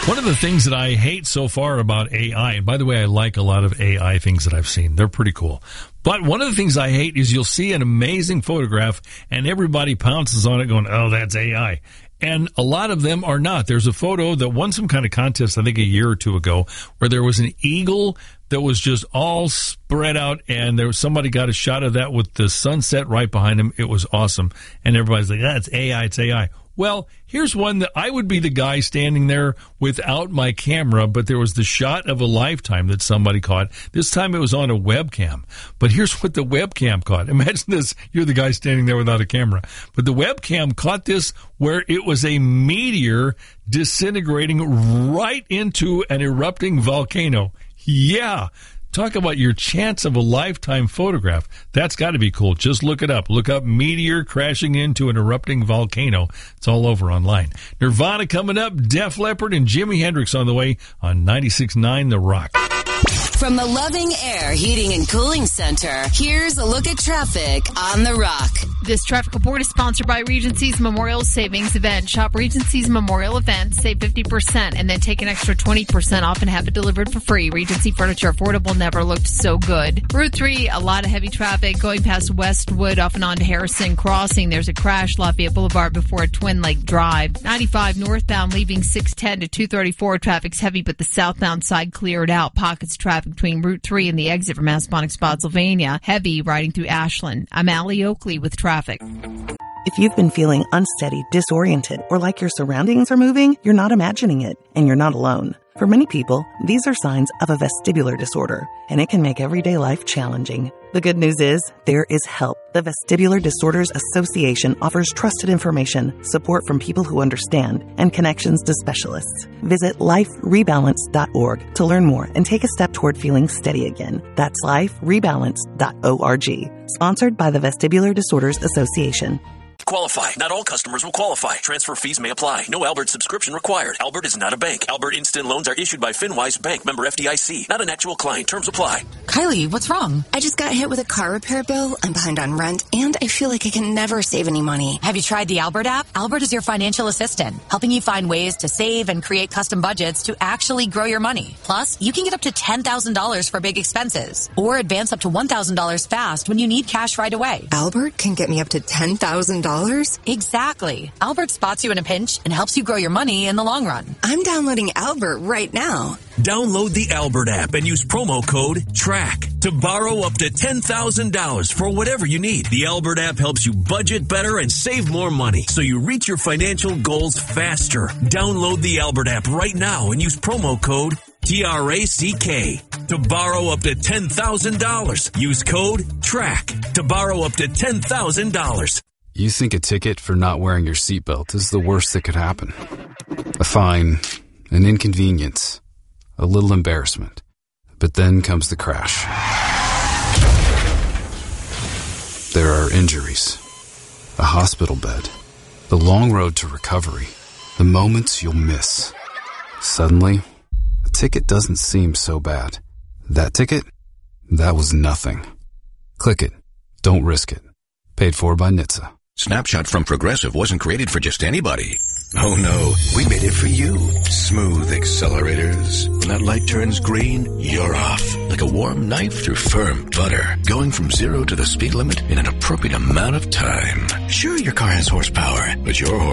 One of the things that I hate so far about AI, and by the way, I like a lot of AI things that I've seen. They're pretty cool. But one of the things I hate is you'll see an amazing photograph and everybody pounces on it going, oh, that's AI. And a lot of them are not. There's a photo that won some kind of contest, I think a year or two ago, where there was an eagle that was just all spread out, and there was somebody got a shot of that with the sunset right behind him. It was awesome. And everybody's like, it's AI, it's AI. Well, here's one that I would be the guy standing there without my camera, but there was the shot of a lifetime that somebody caught. This time it was on a webcam. But here's what the webcam caught. Imagine this. You're the guy standing there without a camera. But the webcam caught this where it was a meteor disintegrating right into an erupting volcano. Yeah. Talk about your chance of a lifetime photograph. That's got to be cool. Just look it up. Look up meteor crashing into an erupting volcano. It's all over online. Nirvana coming up, Def Leppard and Jimi Hendrix on the way on 96.9 The Rock. From the Loving Air Heating and Cooling Center, here's a look at traffic on The Rock. This traffic report is sponsored by Regency's Memorial Savings Event. Shop Regency's Memorial Event, save 50%, and then take an extra 20% off and have it delivered for free. Regency Furniture, affordable, never looked so good. Route 3, a lot of heavy traffic going past Westwood off and on to Harrison Crossing. There's a crash, Lafayette Boulevard before Twin Lake Drive. 95 northbound leaving 610 to 234. Traffic's heavy, but the southbound side cleared out. Pockets traffic between Route 3 and the exit from Massaponax, Spotsylvania. Heavy riding through Ashland. I'm Allie Oakley with traffic. If you've been feeling unsteady, disoriented, or like your surroundings are moving, you're not imagining it, and you're not alone. For many people, these are signs of a vestibular disorder, and it can make everyday life challenging. The good news is, there is help. The Vestibular Disorders Association offers trusted information, support from people who understand, and connections to specialists. Visit liferebalance.org to learn more and take a step toward feeling steady again. That's liferebalance.org. Sponsored by the Vestibular Disorders Association. Qualify. Not all customers will qualify. Transfer fees may apply. No Albert subscription required. Albert is not a bank. Albert Instant Loans are issued by FinWise Bank, member FDIC. Not an actual client. Terms apply. Kylie, what's wrong? I just got hit with a car repair bill. I'm behind on rent, and I feel like I can never save any money. Have you tried the Albert app? Albert is your financial assistant, helping you find ways to save and create custom budgets to actually grow your money. Plus, you can get up to $10,000 for big expenses, or advance up to $1,000 fast when you need cash right away. Albert can get me up to $10,000? Exactly. Albert spots you in a pinch and helps you grow your money in the long run. I'm downloading Albert right now. Download the Albert app and use promo code TRACK to borrow up to $10,000 for whatever you need. The Albert app helps you budget better and save more money so you reach your financial goals faster. Download the Albert app right now and use promo code TRACK to borrow up to $10,000. Use code TRACK to borrow up to $10,000. You think a ticket for not wearing your seatbelt is the worst that could happen. A fine, an inconvenience, a little embarrassment. But then comes the crash. There are injuries, a hospital bed, the long road to recovery, the moments you'll miss. Suddenly, a ticket doesn't seem so bad. That ticket? That was nothing. Click it. Don't risk it. Paid for by NHTSA. Snapshot from Progressive wasn't created for just anybody. Oh no, we made it for you. Smooth accelerators. When that light turns green, you're off. Like a warm knife through firm butter. Going from 0 to the speed limit in an appropriate amount of time. Sure, your car has horsepower, but your